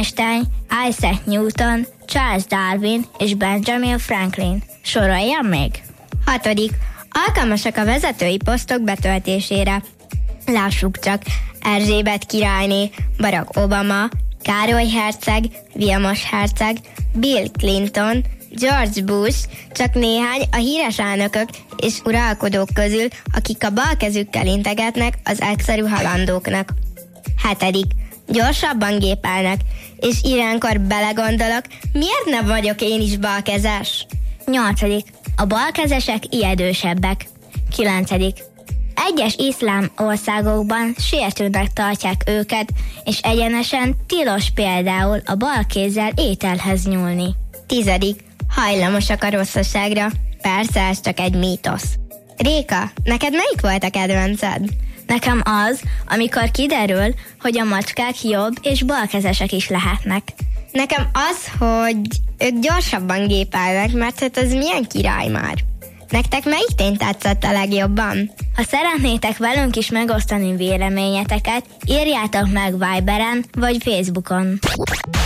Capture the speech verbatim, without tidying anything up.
Einstein, Isaac Newton, Charles Darwin és Benjamin Franklin. Soroljam még? Hatodik. Alkalmasak a vezetői posztok betöltésére. Lássuk csak: Erzsébet királyné, Barack Obama, Károly herceg, Vilmos herceg, Bill Clinton, George Bush, csak néhány a híres elnökök és uralkodók közül, akik a bal kezükkel integetnek az egyszerű halandóknak. Hetedik. Gyorsabban gépelnek, és ilyenkor belegondolok, miért nem vagyok én is balkezes? Nyolcadik. A balkezesek ijedősebbek. Kilencedik. Egyes iszlám országokban sértőnek tartják őket, és egyenesen tilos például a bal kézzel ételhez nyúlni. Tizedik. Hajlamosak a rosszaságra. Persze, ez csak egy mítosz. Réka, neked melyik volt a kedvenced? Nekem az, amikor kiderül, hogy a macskák jobb és balkezesek is lehetnek. Nekem az, hogy ők gyorsabban gépelnek, mert hát ez milyen király már. Nektek melyik tény tetszett a legjobban? Ha szeretnétek velünk is megosztani véleményeteket, írjátok meg Viberen vagy Facebookon.